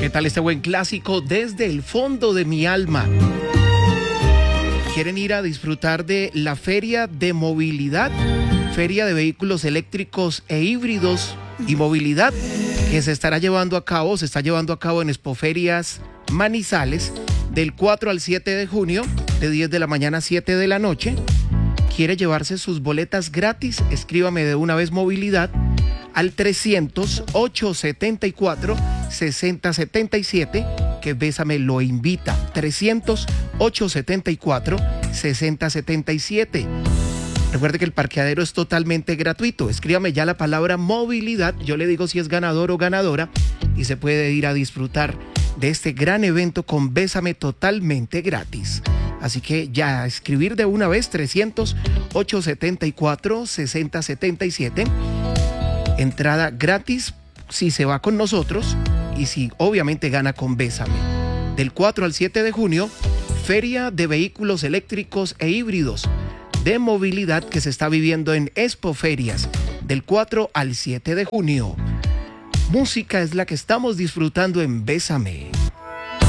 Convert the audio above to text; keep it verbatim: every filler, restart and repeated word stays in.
¿Qué tal este buen clásico desde el fondo de mi alma? ¿Quieren ir a disfrutar de la Feria de Movilidad? Feria de Vehículos Eléctricos e Híbridos y Movilidad, que se estará llevando a cabo, se está llevando a cabo en Expoferias Manizales, del cuatro al siete de junio, de diez de la mañana a siete de la noche. ¿Quiere llevarse sus boletas gratis? Escríbame de una vez Movilidad al trescientos, ochocientos setenta y cuatro, sesenta setenta y siete, que Bésame lo invita. trescientos, ochocientos setenta y cuatro, sesenta setenta y siete. Recuerde que el parqueadero es totalmente gratuito. Escríbame ya la palabra movilidad. Yo le digo si es ganador o ganadora y se puede ir a disfrutar de este gran evento con Bésame totalmente gratis. Así que ya a escribir de una vez trescientos, ochocientos setenta y cuatro, sesenta setenta y siete. Entrada gratis si se va con nosotros y si obviamente gana con Bésame. Del cuatro al siete de junio, Feria de Vehículos Eléctricos e Híbridos de Movilidad que se está viviendo en Expoferias, del cuatro al siete de junio. Música es la que estamos disfrutando en Bésame.